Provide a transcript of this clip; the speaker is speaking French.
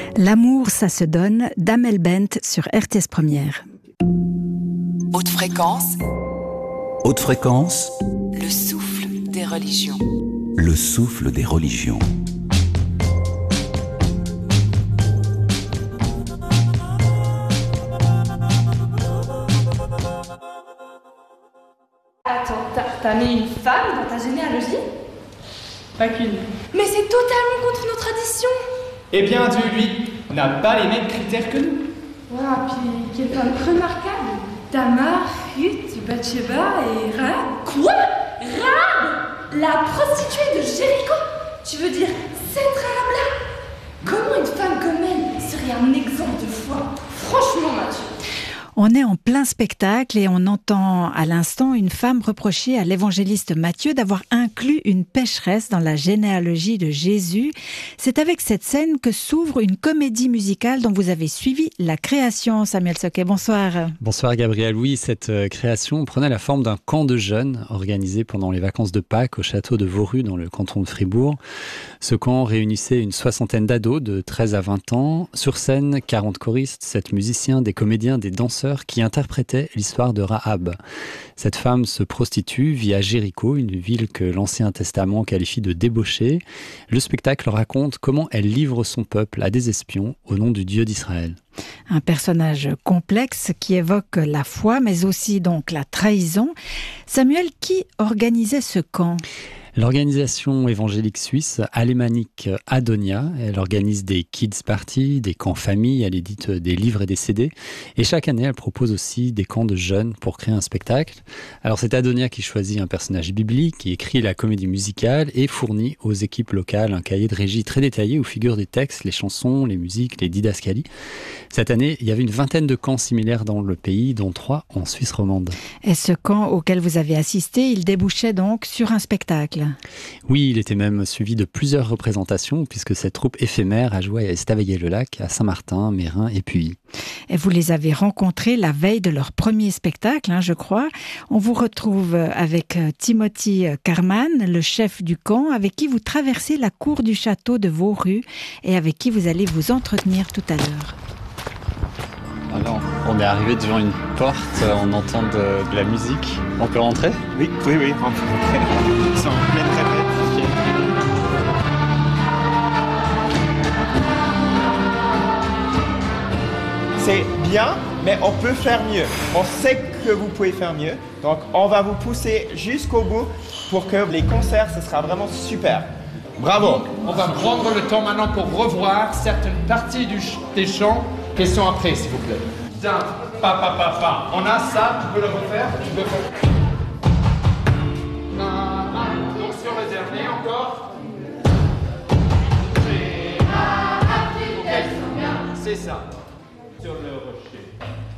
L'amour, ça se donne, d'Amel Bent sur RTS Première. Haute fréquence. Haute fréquence. Le souffle des religions. Le souffle des religions. Attends, t'as mis une femme dans ta généalogie ? Pas qu'une. Mais c'est totalement contre nos traditions. Eh bien, Dieu, lui, n'a pas les mêmes critères que nous. Voilà, puis quelle femme remarquable. Tamar, Ruth, Bathsheba et Rahab. Quoi ? Rahab ? La prostituée de Jéricho ? Tu veux dire cette Rahab-là ? Comment une femme comme elle serait un exemple de foi ? Franchement, Mathieu. On est en plein spectacle et on entend à l'instant une femme reprocher à l'évangéliste Matthieu d'avoir inclus une pécheresse dans la généalogie de Jésus. C'est avec cette scène que s'ouvre une comédie musicale dont vous avez suivi la création. Samuel Soquet, bonsoir. Bonsoir Gabriel. Oui, cette création prenait la forme d'un camp de jeunes organisé pendant les vacances de Pâques au château de Vauru dans le canton de Fribourg. Ce camp réunissait une soixantaine d'ados de 13 à 20 ans. Sur scène, 40 choristes, 7 musiciens, des comédiens, des danseurs qui interprétait l'histoire de Rahab. Cette femme se prostitue via Jéricho, une ville que l'Ancien Testament qualifie de débauchée. Le spectacle raconte comment elle livre son peuple à des espions au nom du Dieu d'Israël. Un personnage complexe qui évoque la foi, mais aussi donc la trahison. Samuel, qui organisait ce camp ? L'organisation évangélique suisse alémanique Adonia, elle organise des kids parties, des camps famille, elle édite des livres et des CD. Et chaque année, elle propose aussi des camps de jeunes pour créer un spectacle. Alors c'est Adonia qui choisit un personnage biblique, qui écrit la comédie musicale et fournit aux équipes locales un cahier de régie très détaillé où figurent des textes, les chansons, les musiques, les didascalies. Cette année, il y avait une vingtaine de camps similaires dans le pays, dont 3 en Suisse romande. Et ce camp auquel vous avez assisté, il débouchait donc sur un spectacle ? Oui, il était même suivi de plusieurs représentations puisque cette troupe éphémère a joué à Estavayer-le-Lac, à Saint-Martin, Mérin et Puy. Et vous les avez rencontrés la veille de leur premier spectacle, je crois. On vous retrouve avec Timothy Carman, le chef du camp, avec qui vous traversez la cour du château de Vauru et avec qui vous allez vous entretenir tout à l'heure. Alors, on est arrivé devant une porte, on entend de la musique. On peut rentrer ? Oui, on peut rentrer. Ils sont en pleine répète. C'est bien, mais on peut faire mieux. On sait que vous pouvez faire mieux, donc on va vous pousser jusqu'au bout pour que les concerts, ce sera vraiment super. Bravo. On va prendre le temps maintenant pour revoir certaines parties des chants. Question après, s'il vous plaît. Tiens, pa. On a ça, tu peux le refaire. Donc sur le dernier encore. C'est ça. Sur le rocher.